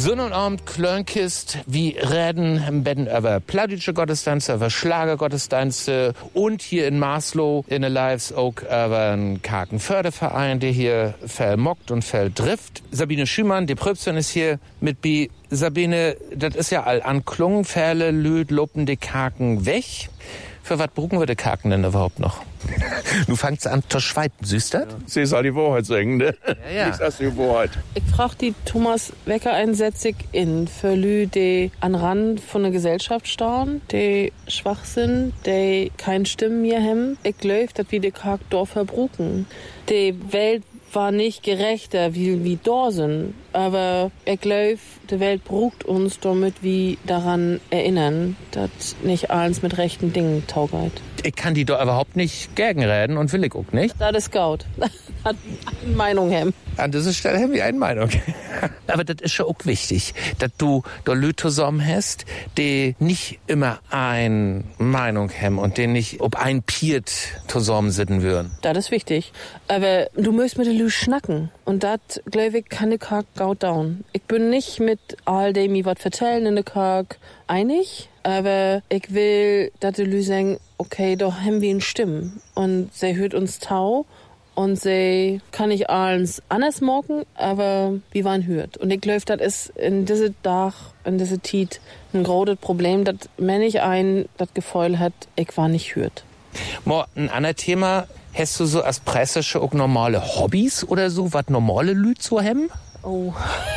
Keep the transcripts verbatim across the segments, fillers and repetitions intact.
Sonn und Abend Klönkist, wie reden im Betten über plattdeutsche Gottesdienste, über Schlagergottesdienste und hier in Marslow in der Lives auch über einen kargen Förderverein, der hier Fell mockt und Fell trifft. Sabine Schümann, die Pröbstein ist hier mit bei. Sabine, das ist ja all anklungen, Fälle, Lüd, Luppen, die Kaken weg. Für was brauchen wir die Kaken denn überhaupt noch? Du fangst an zu schweiten, süß das? Sie ist halt die Wahrheit sagen, ne? Ja, ja. Ich sag's die Wahrheit. Ich frage die Thomas Wecker einsätzig in für Lü, die an Rand von der Gesellschaft stehen, die schwach sind, die keine Stimmen mehr haben. Ich glaube, dass wir die Kack dort verbruchen. Die Welt war nicht gerechter, wie wir da sind. Aber ich glaube, die Welt braucht uns, damit wir daran erinnern, dass nicht alles mit rechten Dingen taugert. Ich kann die doch überhaupt nicht gegenreden und will ich auch nicht. Das ist gut. Hat eine Meinung haben. An dieser Stelle haben wir eine Meinung. Aber das ist schon auch wichtig, dass du da Leute zusammen hast, die nicht immer eine Meinung haben und die nicht ob ein Piet zusammen sitzen würden. Das ist wichtig. Aber du musst mit den Leuten schnacken. Und das, glaube ich, kann ich gar gut down. Ich bin nicht mit all dem, die was vertellen in der Karg einig. Aber ich will, dass die Leute sagen, okay, da haben wir eine Stimme. Und sie hört uns tau. Und sie kann nicht alles anders machen, aber wie man hört. Und ich glaube, das ist in diese Tag, in diese Zeit ein großes Problem, dass wenn ich ein das Gefühl hat, ich war nicht hört. Mo, ein anderes Thema, hast du so als Pressische auch normale Hobbys oder so, was normale Leute so haben? Oh.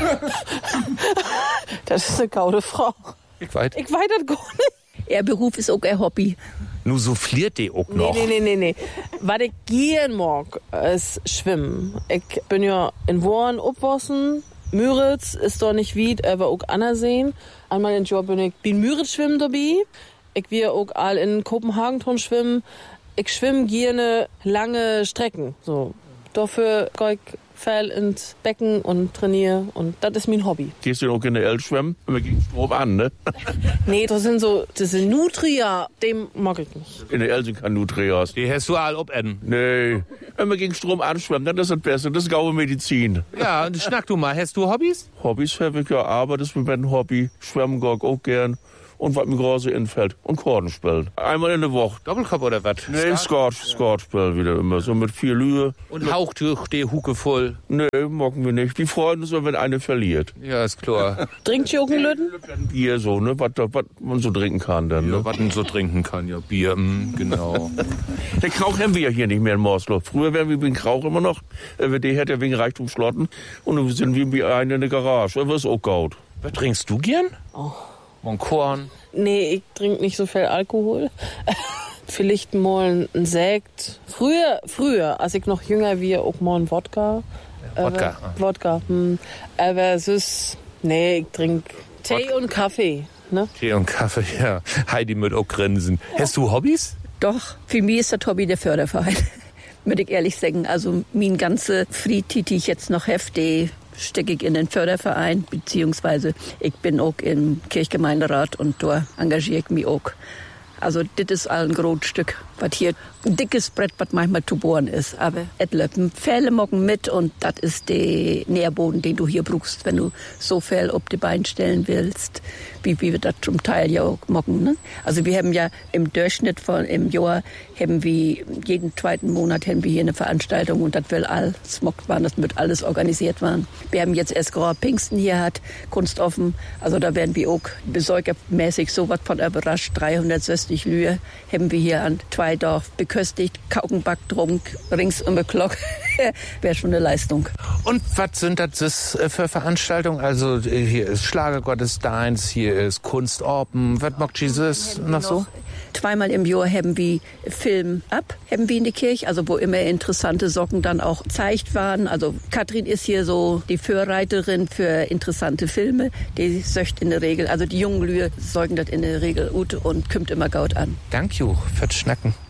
Das ist eine gute Frage. Ich weiß. Ich weiß das gar nicht. Ihr Beruf ist auch ein Hobby. Nur souffliert die auch noch. Nee, nee, nee, nee. Was ich gern mag, ist Schwimmen. Ich bin ja in Wohren aufgewachsen. Müritz ist doch nicht weit, aber auch Annerseen. Einmal in Jahr bin ich bin Müritz schwimmen dabei. Ich will auch all in Kopenhagen drin schwimmen. Ich schwimme gerne lange Strecken. So. Dafür gehe ich fell ins Becken und trainiere und das ist mein Hobby. Gehst du auch in der El schwimmen? Wir gehen Strom an, ne? Nee, das sind so, das sind Nutria, dem mag ich nicht. In der El sind keine Nutrias. Die hast du all obenden. Nee, wenn wir gegen Strom anschwimmen, dann ist das Beste, das ist gaue Medizin. Ja, schnack du mal, hast du Hobbys? Hobbys habe ich ja, aber das ist mein Hobby. Schwimmen gehe ich auch gern. Und was mir große infällt. Und Korden spielen. Einmal in der Woche. Doppelkopf oder was? Nee, Skat, Skat spielen wieder immer. So mit vier Lühe. Und haucht durch die Hucke voll. Nee, mocken wir nicht. Die freuen uns, wenn eine verliert. Ja, ist klar. Trinkt ihr auch einen Lütten? Bier so, ne? Was, was man so trinken kann dann, ne? Ja, was man so trinken kann, ja. Bier, mh, genau. Den Krauch haben wir ja hier nicht mehr in Morslow. Früher wären wir wegen Krauch immer noch. Äh, der hätte ja wegen Reichtum schlotten. Und dann sind wir wie eine in der Garage. Das ist auch gut. Was trinkst du gern? Oh. Und Korn? Nee, ich trinke nicht so viel Alkohol. Vielleicht mal ein Sekt. Früher, früher, als ich noch jünger war, auch mal ein Wodka. Ja, Wodka. Aber, Wodka. Hm. Aber es ist, nee, ich trinke Tee Wodka und Kaffee. Ne? Tee und Kaffee, ja. Heidi mit auch Grinsen. Ja. Hast du Hobbys? Doch, für mich ist das Hobby der Förderverein. Würde ich ehrlich sagen. Also, mein ganze Freizeit, die ich jetzt noch hefte, stecke ich in den Förderverein, beziehungsweise ich bin auch im Kirchgemeinderat und da engagiere ich mich auch. Also das ist ein großes Stück, was hier ein dickes Brett, was manchmal zu bohren ist. Aber etwas Fälle mocken mit und das ist der Nährboden, den du hier brauchst, wenn du so viel auf die Beine stellen willst, wie, wie wir das zum Teil ja auch mocken. Ne? Also wir haben ja im Durchschnitt von im Jahr, haben wir jeden zweiten Monat haben wir hier eine Veranstaltung und das will alles mockt waren, das wird alles organisiert werden. Wir haben jetzt erst gerade Pfingsten hier hat, Kunst offen, also da werden wir auch besorgermäßig sowas von überrascht. dreihundertsechzig Lühe haben wir hier an zwei Dorf beköstigt, Kaukenbacktrunk, rings um die Glock. Wäre schon eine Leistung. Und was sind das für Veranstaltungen? Also hier ist Schlagergottesdienst, hier ist Kunst open. Was macht Jesus noch so? Zweimal im Jahr haben wir Film ab, haben wir in der Kirche, also wo immer interessante Socken dann auch gezeigt waren. Also Katrin ist hier so die Vorreiterin für interessante Filme. Die söcht in der Regel, also die jungen Lühe sorgen das in der Regel gut und kommt immer gut an. Danke fürs Schnacken.